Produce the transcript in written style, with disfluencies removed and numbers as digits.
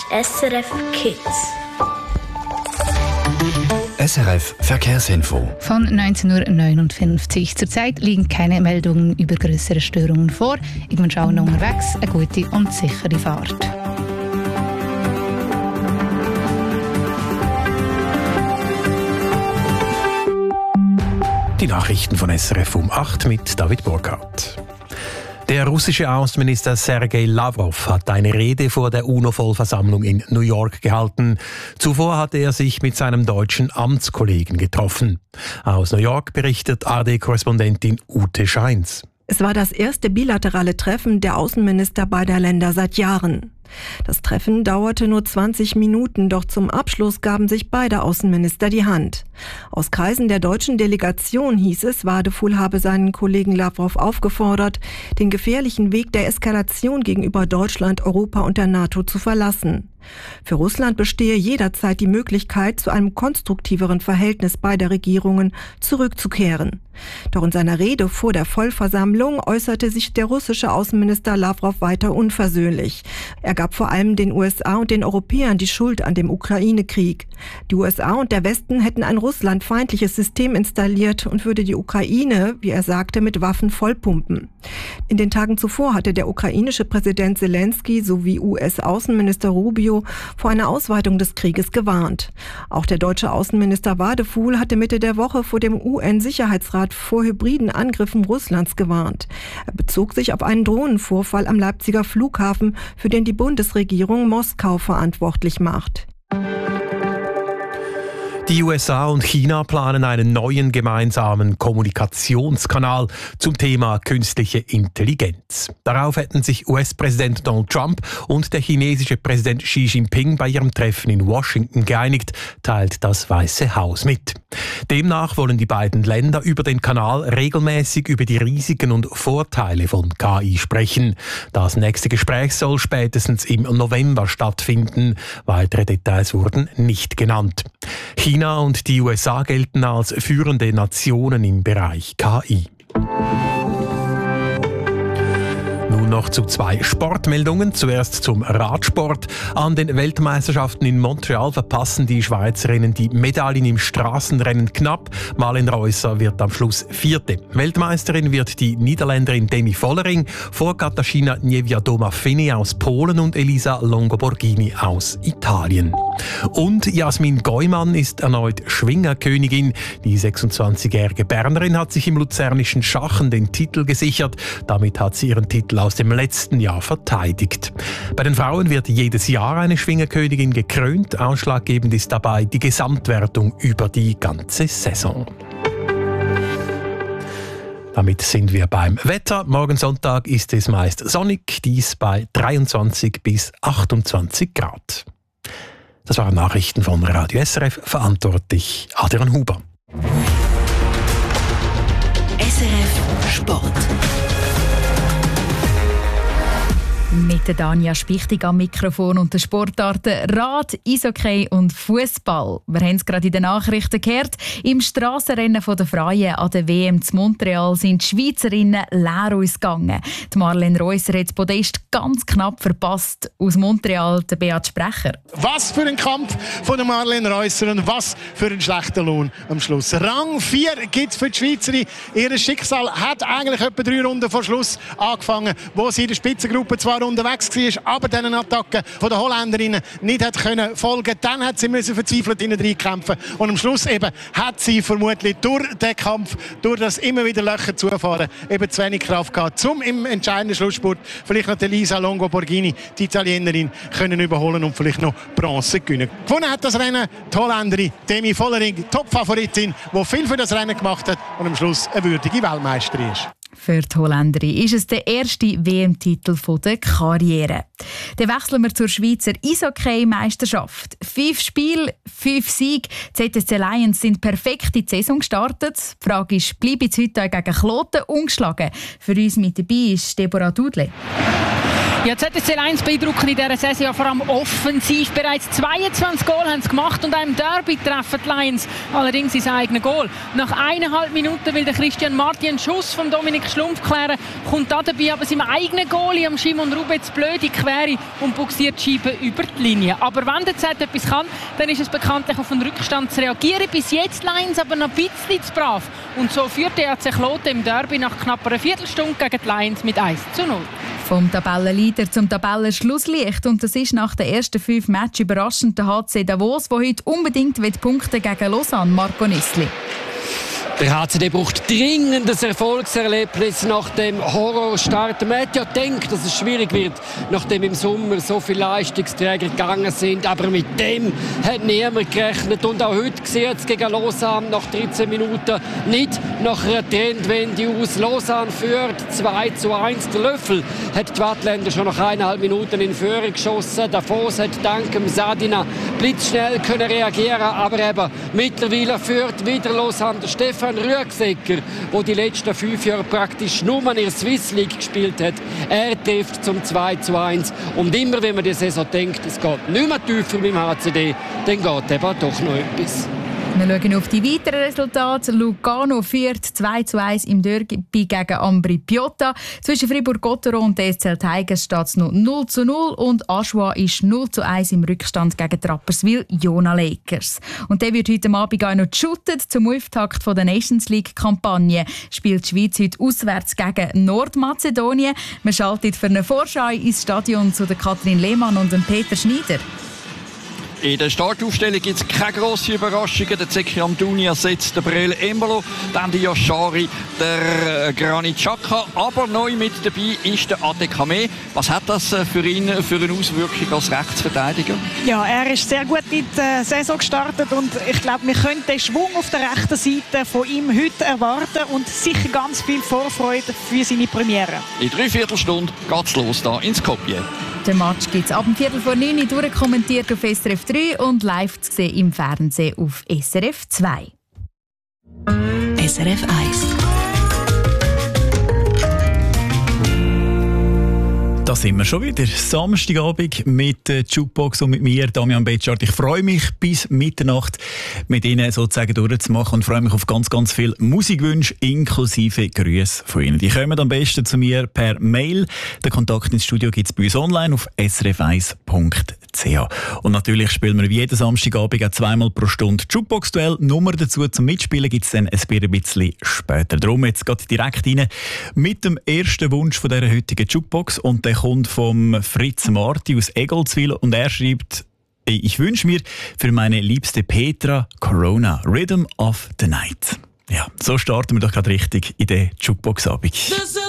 SRF Kids. SRF Verkehrsinfo. Von 19.59 Uhr. Zurzeit liegen keine Meldungen über größere Störungen vor. Ich wünsche allen unterwegs eine gute und sichere Fahrt. Die Nachrichten von SRF um 8 mit David Burkhardt. Der russische Außenminister Sergei Lavrov hat eine Rede vor der UNO-Vollversammlung in New York gehalten. Zuvor hatte er sich mit seinem deutschen Amtskollegen getroffen. Aus New York berichtet ARD-Korrespondentin Ute Scheins. Es war das erste bilaterale Treffen der Außenminister beider Länder seit Jahren. Das Treffen dauerte nur 20 Minuten, doch zum Abschluss gaben sich beide Außenminister die Hand. Aus Kreisen der deutschen Delegation hieß es, Wadefuhl habe seinen Kollegen Lavrov aufgefordert, den gefährlichen Weg der Eskalation gegenüber Deutschland, Europa und der NATO zu verlassen. Für Russland bestehe jederzeit die Möglichkeit, zu einem konstruktiveren Verhältnis beider Regierungen zurückzukehren. Doch in seiner Rede vor der Vollversammlung äußerte sich der russische Außenminister Lavrov weiter unversöhnlich. Er gab vor allem den USA und den Europäern die Schuld an dem Ukraine-Krieg. Die USA und der Westen hätten ein russlandfeindliches System installiert und würde die Ukraine, wie er sagte, mit Waffen vollpumpen. In den Tagen zuvor hatte der ukrainische Präsident Zelensky sowie US-Außenminister Rubio vor einer Ausweitung des Krieges gewarnt. Auch der deutsche Außenminister Wadefuhl hatte Mitte der Woche vor dem UN-Sicherheitsrat vor hybriden Angriffen Russlands gewarnt. Er bezog sich auf einen Drohnenvorfall am Leipziger Flughafen, für den die Bundesregierung Moskau verantwortlich macht. Die USA und China planen einen neuen gemeinsamen Kommunikationskanal zum Thema künstliche Intelligenz. Darauf hätten sich US-Präsident Donald Trump und der chinesische Präsident Xi Jinping bei ihrem Treffen in Washington geeinigt, teilt das Weiße Haus mit. Demnach wollen die beiden Länder über den Kanal regelmäßig über die Risiken und Vorteile von KI sprechen. Das nächste Gespräch soll spätestens im November stattfinden. Weitere Details wurden nicht genannt. China und die USA gelten als führende Nationen im Bereich KI. Nun noch zu 2 Sportmeldungen. Zuerst zum Radsport. An den Weltmeisterschaften in Montreal verpassen die Schweizerinnen die Medaillen im Straßenrennen knapp. Marlen Reusser wird am Schluss 4. Weltmeisterin wird die Niederländerin Demi Vollering vor Katarzyna Niewiadoma-Fini aus Polen und Elisa Longo-Borghini aus Italien. Und Jasmin Geumann ist erneut Schwingerkönigin. Die 26-jährige Bernerin hat sich im luzernischen Schachen den Titel gesichert. Damit hat sie ihren Titel aus dem letzten Jahr verteidigt. Bei den Frauen wird jedes Jahr eine Schwingerkönigin gekrönt. Ausschlaggebend ist dabei die Gesamtwertung über die ganze Saison. Damit sind wir beim Wetter. Morgen Sonntag ist es meist sonnig, dies bei 23 bis 28 Grad. Das waren Nachrichten von Radio SRF, verantwortlich Adrian Huber. SRF Sport. Mit der Danja Spichtig am Mikrofon und den Sportarten Rad, Eishockey und Fußball. Wir haben es gerade in den Nachrichten gehört. Im Strassenrennen der Freien an der WM zu Montreal sind die Schweizerinnen leer ausgegangen. Die Marlen Reusser hat das Podest ganz knapp verpasst. Aus Montreal der Beat Sprecher. Was für ein Kampf von der Marlen Reusser und was für ein schlechter Lohn am Schluss. Rang 4 gibt es für die Schweizerin. Ihr Schicksal hat eigentlich etwa 3 Runden vor Schluss angefangen, wo sie in der Spitzengruppe zwar unterwegs war, aber diesen Attacken von der Holländerinnen nicht hat können folgen. Dann hat sie müssen verzweifelt hinein kämpfen und am Schluss eben hat sie vermutlich durch den Kampf, durch das immer wieder Löcher zufahren, eben zu wenig Kraft gehabt, um im entscheidenden Schlussspurt vielleicht noch Elisa Longo-Borghini, die Italienerin, können überholen und vielleicht noch Bronze gewinnen. Gewonnen hat das Rennen die Holländerin Demi Vollering, Top-Favoritin, die viel für das Rennen gemacht hat und am Schluss eine würdige Weltmeisterin ist. Für die Holländerin ist es der erste WM-Titel der Karriere. Dann wechseln wir zur Schweizer Eishockey-Meisterschaft. 5 Spiele, 5 Siege. Die ZSC Lions sind perfekt in die Saison gestartet. Die Frage ist, bleiben sie heute gegen Kloten ungeschlagen? Für uns mit dabei ist Deborah Dudle. Ja, ZSC 1 beeindrucken in dieser Saison vor allem offensiv. Bereits 22 Goal haben sie gemacht und einem Derby treffen die Lions allerdings ins eigene Goal. Nach 1,5 Minuten will der Christian Marti einen Schuss von Dominik Schlumpf klären, kommt da dabei aber seinem eigenen Goalie, am Shimon Rubetz, blöd in die Quere und buxiert die Scheibe über die Linie. Aber wenn der Z etwas kann, dann ist es bekanntlich auf den Rückstand zu reagieren. Bis jetzt Lions aber noch ein bisschen zu brav. Und so führt der HC Kloten im Derby nach knapp einer Viertelstunde gegen die Lions mit 1:0. Vom Tabellenleader zum Tabellenschlusslicht. Und das ist nach den ersten 5 Matches überraschend der HC Davos, der heute unbedingt Punkte gegen Lausanne. Marco Nissli. Der HCD braucht dringend ein Erfolgserlebnis nach dem Horrorstart. Man hat ja gedacht, dass es schwierig wird, nachdem im Sommer so viele Leistungsträger gegangen sind. Aber mit dem hat niemand gerechnet. Und auch heute sieht es gegen Lausanne nach 13 Minuten nicht nach einer Trendwende aus. Lausanne führt 2:1. Der Löffel hat die Wattländer schon nach 1,5 Minuten in Führung geschossen. Davos hat dank dem Sadina blitzschnell können reagieren. Aber eben mittlerweile führt wieder Lausanne. Der Stefan Rüegsecker, der die letzten 5 Jahre praktisch nur in der Swiss League gespielt hat, er trifft zum 2:1. Und immer, wenn man die Saison denkt, es geht nicht mehr tiefer mit dem HCD, dann geht eben doch noch etwas. Wir schauen auf die weiteren Resultate. Lugano führt 2:1 im Derby gegen Ambri Piotta. Zwischen Fribourg-Gotteron und DSC Tigers steht es noch 0:0 und Aschua ist 0:1 im Rückstand gegen Rapperswil Jona Lakers. Und der wird heute Abend auch noch geshootet. Zum Auftakt der Nations League-Kampagne spielt die Schweiz heute auswärts gegen Nordmazedonien. Wir schalten für eine Vorschau ins Stadion zu Katrin Lehmann und Peter Schneider. In der Startaufstellung gibt es keine grossen Überraschungen. Der Zeki Amdouni ersetzt den Brel Embolo, dann der Yashari, der Granit Xhaka. Aber neu mit dabei ist der Adekame. Was hat das für ihn für eine Auswirkung als Rechtsverteidiger? Ja, er ist sehr gut in die Saison gestartet und ich glaube, wir können den Schwung auf der rechten Seite von ihm heute erwarten und sicher ganz viel Vorfreude für seine Premiere. In 3/4 Stunde geht es los hier in Skopje. Den Match gibt es ab 8:45 durchkommentiert auf SRF 3 und live zu sehen im Fernsehen auf SRF 2. SRF 1. Da sind wir schon wieder. Samstagabend mit der Jukebox und mit mir, Damian Betschart. Ich freue mich, bis Mitternacht mit Ihnen sozusagen durchzumachen und freue mich auf ganz, ganz viele Musikwünsche inklusive Grüße von Ihnen. Die kommen am besten zu mir per Mail. Den Kontakt ins Studio gibt es bei uns online auf srf1.ch. Und natürlich spielen wir wie jeden Samstagabend auch 2-mal pro Stunde Jukebox-Duell. Nummer dazu zum Mitspielen gibt es dann ein bisschen später. Darum jetzt geht direkt rein mit dem ersten Wunsch von dieser heutigen Jukebox. Und der kommt vom Fritz Marti aus Egolzwil und er schreibt: Ich wünsche mir für meine liebste Petra Corona, Rhythm of the Night. Ja, so starten wir doch gerade richtig in den Jukebox-Abend.